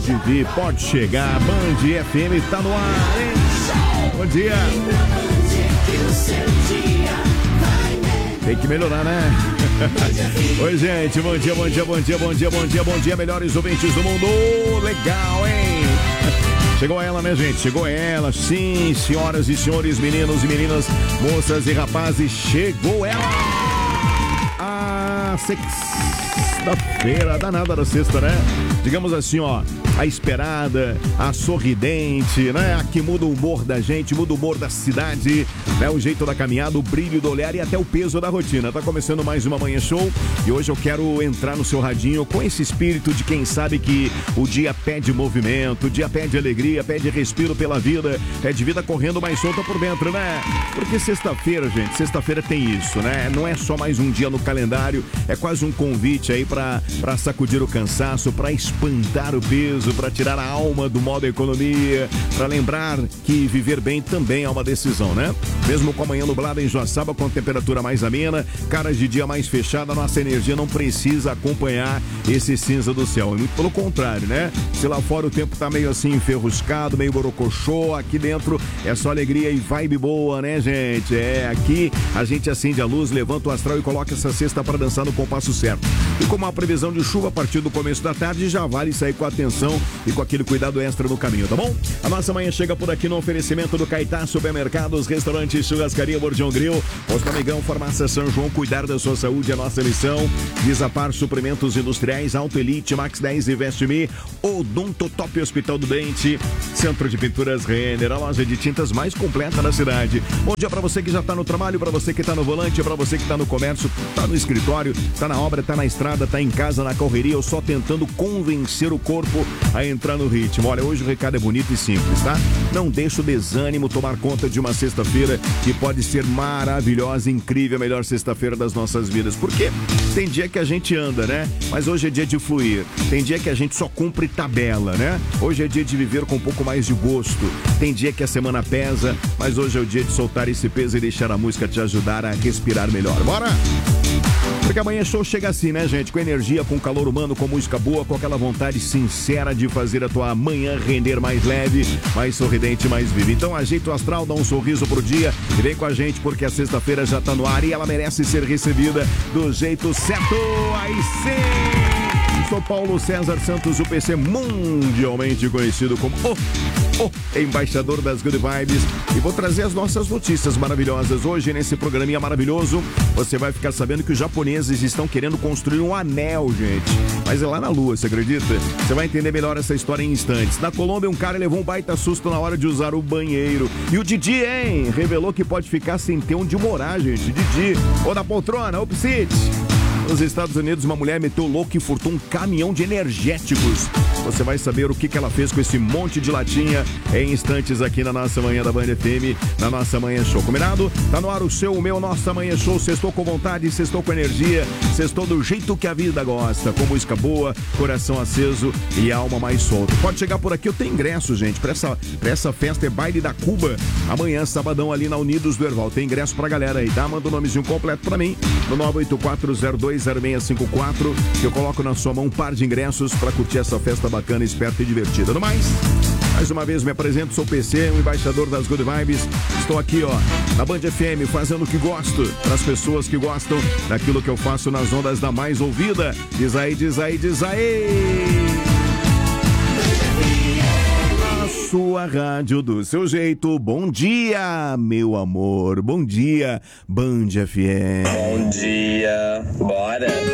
Pode vir, pode chegar. Band FM tá no ar, hein? Bom dia. Tem que melhorar, né? Oi, gente. Bom dia, bom dia, bom dia, bom dia, bom dia, bom dia. Melhores ouvintes do mundo. Legal, hein? Chegou ela, né, gente? Chegou ela. Sim, senhoras e senhores, meninos e meninas, moças e rapazes. Chegou ela. A sexta-feira. Danada da sexta, né? Digamos assim, ó. A esperada, a sorridente, né? A que muda o humor da gente, muda o humor da cidade, né? O jeito da caminhada, o brilho do olhar e até o peso da rotina. Tá começando mais uma Manhã Show e hoje eu quero entrar no seu radinho com esse espírito de quem sabe que o dia pede movimento, o dia pede alegria, pede respiro pela vida, pede vida correndo mais solta por dentro, né? Porque sexta-feira, gente, sexta-feira tem isso, né? Não é só mais um dia no calendário, é quase um convite aí pra sacudir o cansaço, pra espantar o peso, para tirar a alma do modo economia, para lembrar que viver bem também é uma decisão, né? Mesmo com a manhã nublada em Joaçaba, com temperatura mais amena, caras de dia mais fechada, nossa energia não precisa acompanhar esse cinza do céu. Muito pelo contrário, né? Se lá fora o tempo tá meio assim enferruscado, meio borocochô, aqui dentro é só alegria e vibe boa, né, gente? Aqui a gente acende a luz, levanta o astral e coloca essa cesta para dançar no compasso certo. E como há previsão de chuva a partir do começo da tarde, já vale sair com atenção e com aquele cuidado extra no caminho, tá bom? A nossa manhã chega por aqui no oferecimento do Caetá Supermercados, Restaurante, Churrascaria, Bordião Grill, Posto Amigão, Farmácia São João, cuidar da sua saúde é a nossa missão. Desapar Suprimentos Industriais, Auto Elite, Max 10 Invest.me, Odonto Top Hospital do Dente, Centro de Pinturas Renner, a loja de tintas mais completa da cidade. Bom dia pra você que já tá no trabalho, pra você que tá no volante, pra você que tá no comércio, tá no escritório, tá na obra, tá na estrada, tá em casa, na correria, ou só tentando convencer o corpo a entrar no ritmo. Olha, hoje o recado é bonito e simples, tá? Não deixa o desânimo tomar conta de uma sexta-feira que pode ser maravilhosa, incrível, a melhor sexta-feira das nossas vidas. Porque tem dia que a gente anda, né? Mas hoje é dia de fluir. Tem dia que a gente só cumpre tabela, né? Hoje é dia de viver com um pouco mais de gosto. Tem dia que a semana pesa, mas hoje é o dia de soltar esse peso e deixar a música te ajudar a respirar melhor. Bora! Porque amanhã show chega assim, né, gente? Com energia, com calor humano, com música boa, com aquela vontade sincera de fazer a tua manhã render mais leve, mais sorridente, mais viva. Então ajeita o astral, dá um sorriso pro dia e vem com a gente porque a sexta-feira já tá no ar e ela merece ser recebida do jeito certo. Aí sim! Sou Paulo César Santos, o PC mundialmente conhecido como o embaixador das Good Vibes, e vou trazer as nossas notícias maravilhosas. Hoje, nesse programinha maravilhoso, você vai ficar sabendo que os japoneses estão querendo construir um anel, gente. Mas é lá na Lua, você acredita? Você vai entender melhor essa história em instantes. Na Colômbia, um cara levou um baita susto na hora de usar o banheiro. E o Didi, hein? Revelou que pode ficar sem ter onde morar, gente. Didi, ou na poltrona, ou psite. Nos Estados Unidos, uma mulher meteu louco e furtou um caminhão de energéticos. Você vai saber o que ela fez com esse monte de latinha em instantes aqui na nossa manhã da Band FM, na nossa Manhã Show. Combinado? Tá no ar o seu, o meu, nossa Manhã Show. Sextou com vontade, sextou com energia, sextou do jeito que a vida gosta, com música boa, coração aceso e alma mais solta. Pode chegar por aqui, eu tenho ingresso, gente, pra essa festa, é baile da Cuba. Amanhã, sabadão, ali na Unidos do Erval. Tem ingresso pra galera aí, tá? Manda o nomezinho completo pra mim, no 984020654, que eu coloco na sua mão um par de ingressos pra curtir essa festa bacana, esperta e divertida. No mais uma vez me apresento, sou o PC, o embaixador das Good Vibes. Estou aqui, ó, na Band FM, fazendo o que gosto, para as pessoas que gostam daquilo que eu faço nas ondas da mais ouvida. Diz aí, diz aí, diz aí! Sua rádio do seu jeito. Bom dia, meu amor. Bom dia, Band FM. Bom dia. Bora.